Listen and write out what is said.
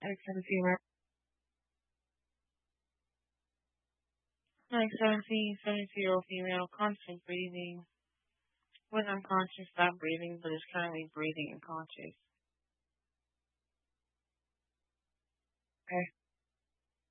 X17, 17-year-old female, constant breathing. Was unconscious, stopped breathing, but is currently breathing and conscious. Okay.